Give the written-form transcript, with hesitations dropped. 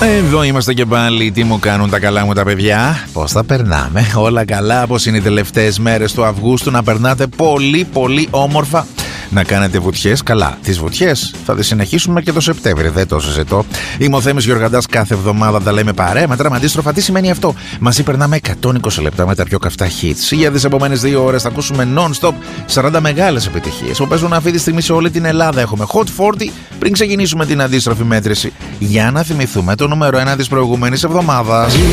Εδώ είμαστε και πάλι. Τι μου κάνουν τα καλά μου τα παιδιά? Πώς θα περνάμε? Όλα καλά? Πώς είναι οι τελευταίες μέρες του Αυγούστου? Να περνάτε πολύ πολύ όμορφα. Να κάνετε βουτιές. Καλά, τις βουτιές θα τις συνεχίσουμε και το Σεπτέμβρη. Δεν το συζητώ. Είμαι ο Θέμης Γιοργαντάς. Κάθε εβδομάδα τα λέμε παρέα. Μέτρα με αντίστροφα. Τι σημαίνει αυτό? Μαζί περνάμε 120 λεπτά με τα πιο καυτά hits. Για τις επόμενες 2 ώρες θα ακούσουμε non-stop 40 μεγάλες επιτυχίες που παίζουν αυτή τη στιγμή σε όλη την Ελλάδα. Έχουμε Hot 40 πριν ξεκινήσουμε την αντίστροφη μέτρηση. Για να θυμηθούμε το νούμερο 1 της προηγούμενης εβδομάδας.